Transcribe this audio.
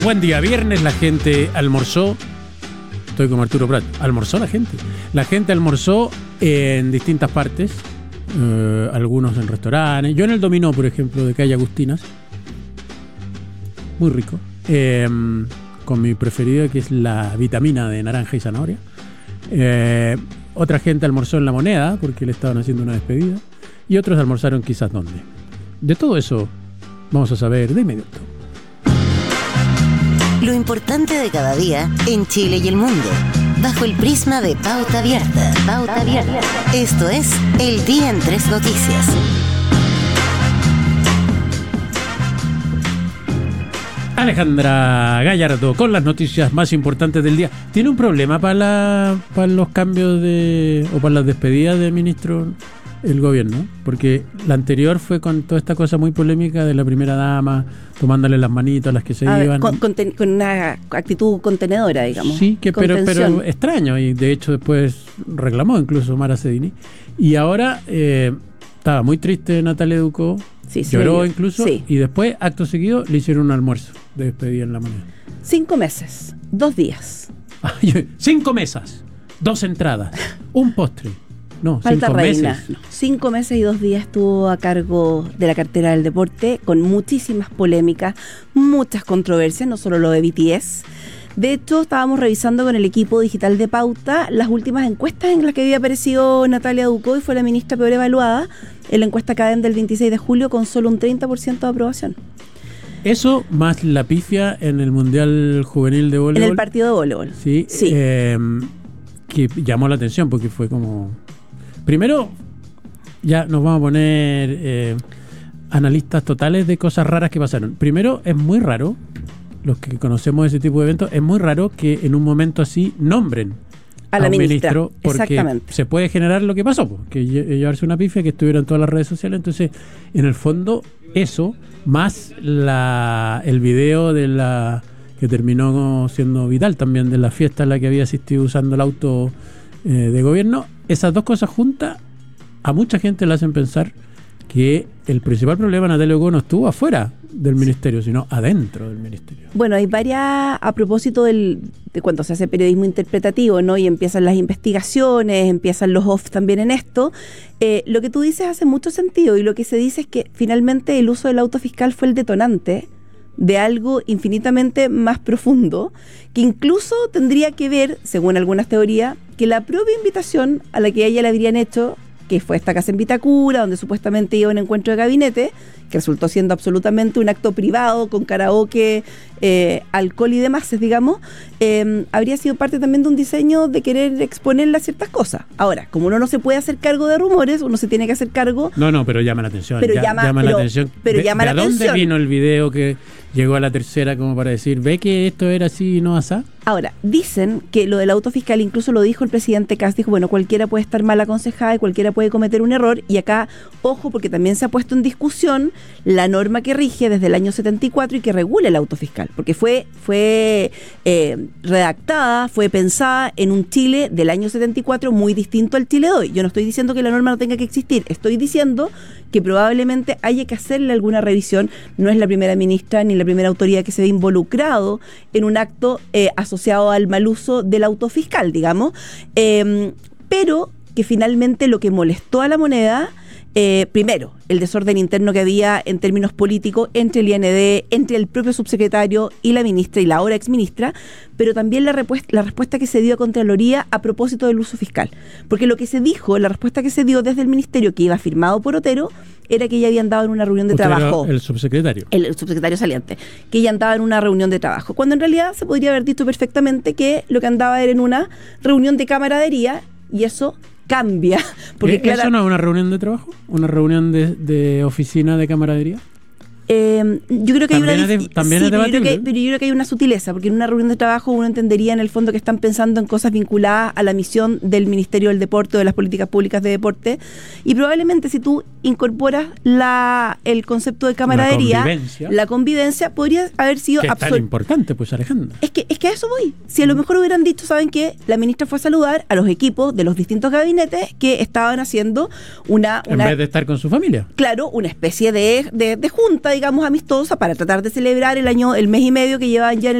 Buen día, viernes la gente almorzó. Estoy como Arturo Prat. ¿Almorzó la gente? La gente almorzó en distintas partes. Algunos en restaurantes. Yo en el Dominó, por ejemplo, de Calle Agustinas. Muy rico. Con mi preferida, que es la vitamina de naranja y zanahoria. Otra gente almorzó en La Moneda, porque le estaban haciendo una despedida. Y otros almorzaron quizás dónde. De todo eso vamos a saber de inmediato. Lo importante de cada día en Chile y el mundo, bajo el prisma de Pauta Abierta. Pauta Abierta. Esto es El Día en Tres Noticias. Alejandra Gallardo con las noticias más importantes del día. ¿Tiene un problema para los cambios o para las despedidas de ministro el gobierno? Porque la anterior fue con toda esta cosa muy polémica de la primera dama, tomándole las manitos a las que se iban. Con una actitud contenedora, digamos. Sí, pero extraño, y de hecho después reclamó incluso Mara Cedini. Y ahora estaba muy triste Natalia Ducó, lloró incluso, y después, acto seguido, le hicieron un almuerzo de despedida en La Moneda. 5 meses, 2 días. 5 mesas, 2 entradas, un postre. No, falta 5 reina. meses. No. 5 meses y 2 días estuvo a cargo de la cartera del deporte, con muchísimas polémicas, muchas controversias, no solo lo de BTS. De hecho, estábamos revisando con el equipo digital de Pauta las últimas encuestas en las que había aparecido Natalia Ducó y fue la ministra peor evaluada en la encuesta CADEM del 26 de julio con solo un 30% de aprobación. Eso más la pifia en el Mundial Juvenil de Voleibol. En el partido de voleibol. Sí. Que llamó la atención porque fue como... Primero, ya nos vamos a poner analistas totales de cosas raras que pasaron. Primero, es muy raro, los que conocemos ese tipo de eventos, es muy raro que en un momento así nombren a la un ministra, ministro, porque se puede generar lo que pasó, que llevarse una pifia, que estuviera en todas las redes sociales. Entonces, en el fondo, eso, más el video de que terminó siendo vital también, de la fiesta a la que había asistido usando el auto de gobierno, esas dos cosas juntas a mucha gente le hacen pensar que el principal problema de Natalia Ducó no estuvo afuera del ministerio, sino adentro del ministerio. Bueno, hay varias, a propósito de cuando se hace periodismo interpretativo, ¿no? Y empiezan las investigaciones, empiezan los off también en esto. Lo que tú dices hace mucho sentido, y lo que se dice es que finalmente el uso del auto fiscal fue el detonante de algo infinitamente más profundo, que incluso tendría que ver, según algunas teorías, que la propia invitación a la que a ella le habrían hecho, que fue esta casa en Vitacura, donde supuestamente iba a un encuentro de gabinete, que resultó siendo absolutamente un acto privado, con karaoke, alcohol y demás, digamos, habría sido parte también de un diseño de querer exponerle a ciertas cosas. Ahora, como uno no se puede hacer cargo de rumores, uno se tiene que hacer cargo... No, pero llama la atención. Llama la atención. ¿De dónde vino el video que llegó a la tercera como para decir, ve que esto era así y no asá? Ahora, dicen que lo del auto fiscal, incluso lo dijo el presidente Kast, dijo, bueno, cualquiera puede estar mal aconsejada y cualquiera puede cometer un error, y acá, ojo, porque también se ha puesto en discusión la norma que rige desde el año 74 y que regula el auto fiscal, porque fue redactada, fue pensada en un Chile del año 74 muy distinto al Chile de hoy. Yo no estoy diciendo que la norma no tenga que existir, estoy diciendo que probablemente haya que hacerle alguna revisión. No es la primera ministra ni la primera autoridad que se ve involucrado en un acto asociado al mal uso del auto fiscal, digamos, pero que finalmente lo que molestó a La Moneda, primero, el desorden interno que había en términos políticos entre el IND, entre el propio subsecretario y la ministra y la ahora exministra, pero también la respuesta que se dio a Contraloría a propósito del uso fiscal. Porque lo que se dijo, la respuesta que se dio desde el ministerio, que iba firmado por Otero, era que ella había andado en una reunión de trabajo. El subsecretario. El subsecretario saliente. Que ella andaba en una reunión de trabajo. Cuando en realidad se podría haber dicho perfectamente que lo que andaba era en una reunión de camaradería, y eso cambia. Porque ¿Eso no es una reunión de trabajo? ¿Una reunión de oficina de camaradería? Yo creo que hay una pero yo creo que hay una sutileza, porque en una reunión de trabajo uno entendería en el fondo que están pensando en cosas vinculadas a la misión del Ministerio del Deporte o de las políticas públicas de deporte, y probablemente si tú incorporas el concepto de camaradería, la convivencia podría haber sido tan importante, pues, Alejandra. Es que a eso voy. Si a lo mejor hubieran dicho, ¿saben qué? La ministra fue a saludar a los equipos de los distintos gabinetes que estaban haciendo una en vez de estar con su familia. Claro, una especie de junta, digamos, amistosa para tratar de celebrar el mes y medio que llevan ya en